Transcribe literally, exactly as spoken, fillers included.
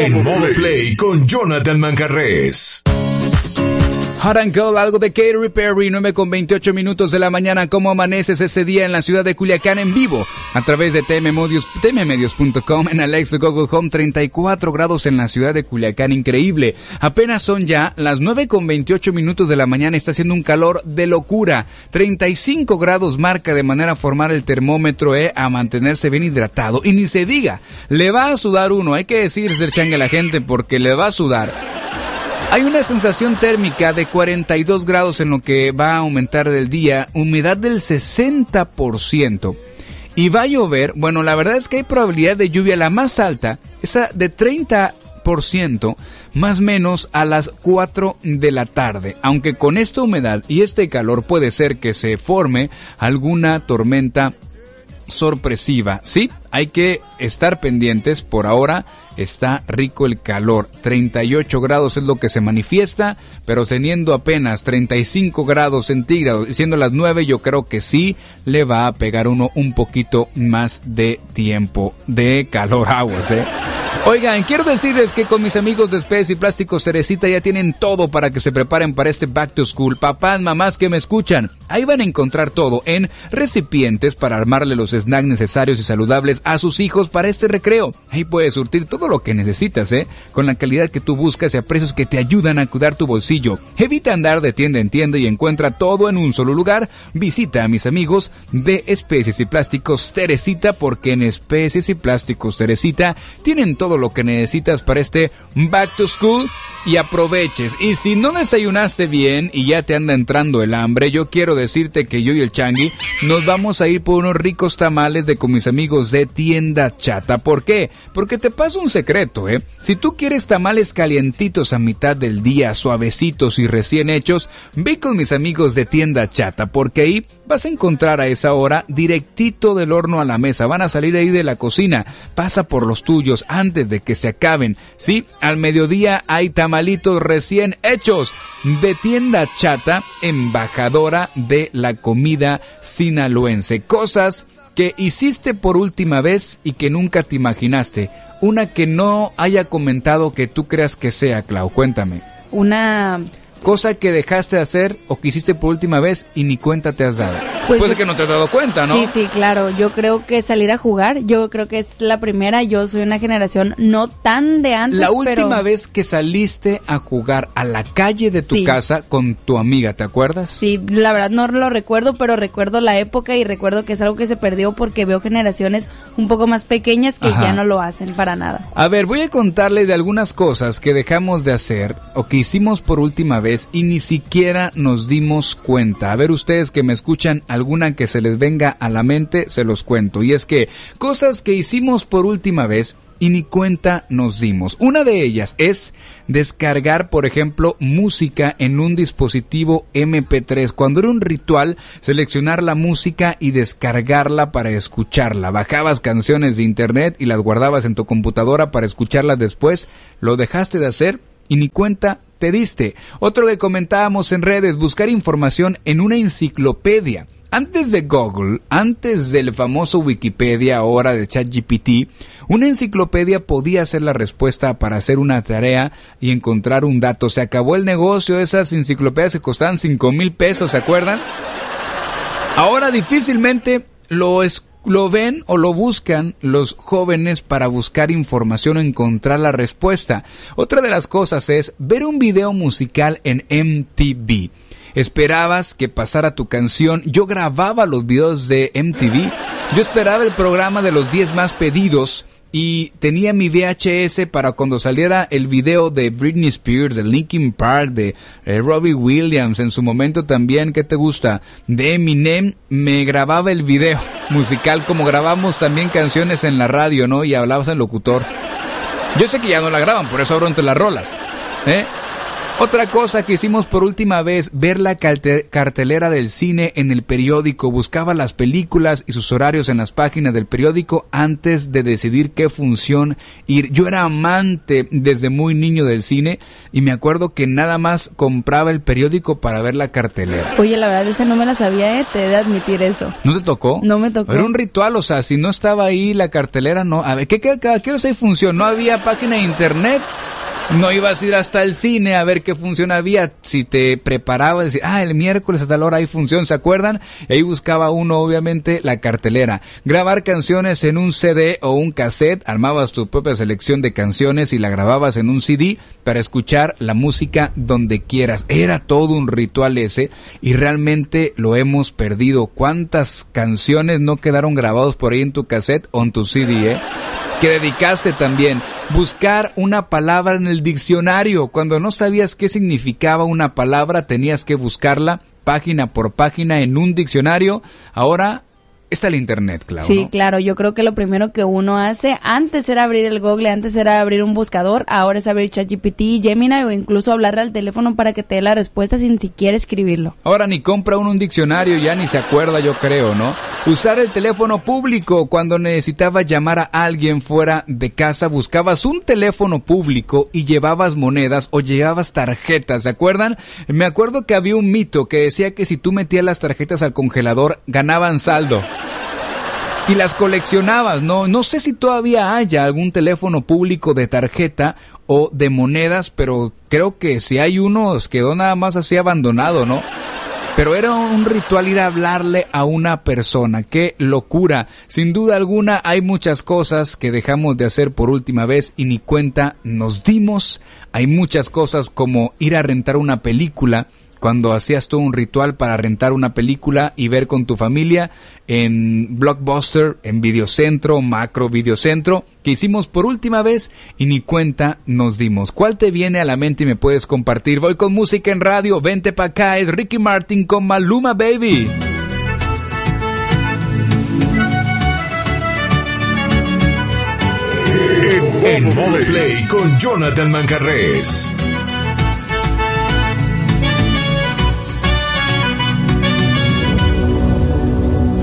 En modo play con Jonathan Manjarrés. Hot and Cold, algo de Katy Perry, nueve con veintiocho minutos de la mañana. ¿Cómo amaneces ese día en la ciudad de Culiacán en vivo? A través de T M medios punto com, en Alexa, Google Home, treinta y cuatro grados en la ciudad de Culiacán, increíble. Apenas son ya las nueve con veintiocho minutos de la mañana, está haciendo un calor de locura. treinta y cinco grados marca de manera formal el termómetro, eh, a mantenerse bien hidratado. Y ni se diga, le va a sudar uno, hay que decirse el changue a la gente porque le va a sudar. Hay una sensación térmica de cuarenta y dos grados en lo que va a aumentar del día, humedad del sesenta por ciento. Y va a llover, bueno, la verdad es que hay probabilidad de lluvia, la más alta, esa de treinta por ciento, más o menos a las cuatro de la tarde. Aunque con esta humedad y este calor puede ser que se forme alguna tormenta sorpresiva. Sí, hay que estar pendientes. Por ahora está rico el calor. treinta y ocho grados es lo que se manifiesta, pero teniendo apenas treinta y cinco grados centígrados y siendo las nueve, yo creo que sí le va a pegar uno un poquito más de tiempo de calor aguas, ¿eh? Oigan, quiero decirles que con mis amigos de Especies y Plásticos Teresita ya tienen todo para que se preparen para este Back to School. Papás, mamás que me escuchan, ahí van a encontrar todo en recipientes para armarle los snacks necesarios y saludables a sus hijos para este recreo. Ahí puedes surtir todo lo que necesitas, ¿eh? Con la calidad que tú buscas y a precios que te ayudan a cuidar tu bolsillo. Evita andar de tienda en tienda y encuentra todo en un solo lugar. Visita a mis amigos de Especies y Plásticos Teresita, porque en Especies y Plásticos Teresita tienen todo lo que necesitas para este Back to School y aproveches. Y si no desayunaste bien y ya te anda entrando el hambre, yo quiero decirte que yo y el Changui nos vamos a ir por unos ricos tamales de con mis amigos de Tienda Chata. ¿Por qué? Porque te paso un secreto, ¿eh? Si tú quieres tamales calientitos a mitad del día, suavecitos y recién hechos, ve con mis amigos de Tienda Chata, porque ahí vas a encontrar a esa hora directito del horno a la mesa. Van a salir ahí de la cocina. Pasa por los tuyos antes de que se acaben. Sí, al mediodía hay tamalitos recién hechos de Tienda Chata, embajadora de la comida sinaloense. Cosas que hiciste por última vez y que nunca te imaginaste. Una que no haya comentado que tú creas que sea, Clau, cuéntame. Una cosa que dejaste de hacer o que hiciste por última vez y ni cuenta te has dado. Pues Puede yo, que no te has dado cuenta, ¿no? Sí, sí, claro. Yo creo que salir a jugar, yo creo que es la primera. Yo soy una generación no tan de antes, La última pero... vez que saliste a jugar a la calle de tu sí. casa con tu amiga, ¿te acuerdas? Sí, la verdad no lo recuerdo, pero recuerdo la época y recuerdo que es algo que se perdió porque veo generaciones un poco más pequeñas que Ajá. ya no lo hacen para nada. A ver, voy a contarle de algunas cosas que dejamos de hacer o que hicimos por última vez y ni siquiera nos dimos cuenta. A ver, ustedes que me escuchan, alguna que se les venga a la mente, se los cuento. Y es que cosas que hicimos por última vez y ni cuenta nos dimos. Una de ellas es descargar, por ejemplo, música en un dispositivo eme pe tres. Cuando era un ritual, seleccionar la música y descargarla para escucharla. Bajabas canciones de internet y las guardabas en tu computadora para escucharlas después. Lo dejaste de hacer y ni cuenta te diste. Otro que comentábamos en redes, buscar información en una enciclopedia. Antes de Google, antes del famoso Wikipedia, ahora de ChatGPT, una enciclopedia podía ser la respuesta para hacer una tarea y encontrar un dato. Se acabó el negocio de esas enciclopedias que costaban cinco mil pesos, ¿se acuerdan? Ahora difícilmente lo es, lo ven o lo buscan los jóvenes para buscar información o encontrar la respuesta. Otra de las cosas es ver un video musical en eme te ve. Esperabas que pasara tu canción. Yo grababa los videos de eme te ve. Yo esperaba el programa de los diez más pedidos y tenía mi ve hache ese para cuando saliera el video de Britney Spears, de Linkin Park, de eh, Robbie Williams, en su momento también, ¿qué te gusta? De Eminem, me grababa el video musical como grabamos también canciones en la radio, ¿no? Y hablabas al locutor. Yo sé que ya no la graban, por eso abro entre las rolas, ¿eh? Otra cosa que hicimos por última vez, ver la cartelera del cine en el periódico. Buscaba las películas y sus horarios en las páginas del periódico antes de decidir qué función ir. Yo era amante desde muy niño del cine y me acuerdo que nada más compraba el periódico para ver la cartelera. Oye, la verdad esa no me la sabía, eh, te he de admitir eso. ¿No te tocó? No me tocó. Era un ritual, o sea, si no estaba ahí la cartelera, no. A ver, ¿qué, qué, qué, qué hora hay función? No había página de internet. No ibas a ir hasta el cine a ver qué función había. Si te preparabas, decir, ah, el miércoles a tal hora hay función, ¿se acuerdan? Y ahí buscaba uno, obviamente, la cartelera. Grabar canciones en un C D o un cassette. Armabas tu propia selección de canciones y la grababas en un C D para escuchar la música donde quieras. Era todo un ritual ese y realmente lo hemos perdido. ¿Cuántas canciones no quedaron grabados por ahí en tu cassette o en tu C D, eh? Que dedicaste también. Buscar una palabra en el diccionario. Cuando no sabías qué significaba una palabra, tenías que buscarla página por página en un diccionario. Ahora está el internet, claro. Sí, ¿no? claro. Yo creo que lo primero que uno hace, antes era abrir el Google, antes era abrir un buscador, ahora es abrir ChatGPT, Gemini o incluso hablarle al teléfono para que te dé la respuesta sin siquiera escribirlo. Ahora ni compra uno un diccionario, ya ni se acuerda, yo creo, ¿no? Usar el teléfono público. Cuando necesitabas llamar a alguien fuera de casa, buscabas un teléfono público y llevabas monedas o llevabas tarjetas, ¿se acuerdan? Me acuerdo que había un mito que decía que si tú metías las tarjetas al congelador, ganaban saldo. Y las coleccionabas, ¿no? No sé si todavía haya algún teléfono público de tarjeta o de monedas, pero creo que si hay uno, quedó nada más así abandonado, ¿no? Pero era un ritual ir a hablarle a una persona. ¡Qué locura! Sin duda alguna hay muchas cosas que dejamos de hacer por última vez y ni cuenta nos dimos. Hay muchas cosas como ir a rentar una película. Cuando hacías todo un ritual para rentar una película y ver con tu familia en Blockbuster, en Videocentro, Macro Videocentro, que hicimos por última vez y ni cuenta nos dimos. ¿Cuál te viene a la mente y me puedes compartir? Voy con música en radio, vente pa' acá, es Ricky Martin con Maluma Baby. En, en modo play con Jonathan Manjarrés.